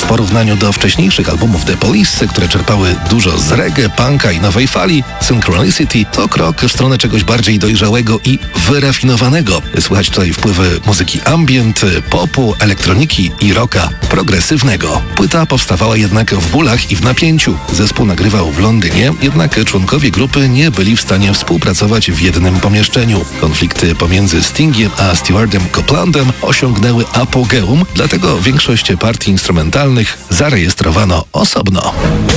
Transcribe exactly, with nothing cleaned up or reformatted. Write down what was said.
porównaniu do wcześniejszych albumów The Police, które czerpały dużo z reggae, punka i nowej fali, Synchronicity to krok w stronę czegoś bardziej dojrzałego i wyrafinowanego. Słychać tutaj wpływy muzyki ambient, popu, elektroniki i rocka progresywnego. Płyta powstawała jednak w bólach i w napięciu. Zespół nagrywał w Londynie, jednak członkowie grupy nie byli w stanie współpracować w jednym pomieszczeniu. Konflikty pomiędzy Stingiem a Stewardem Copelandem osiągnęły apogeum, dlatego większość partii instrumentalnych zarejestrowano osobno.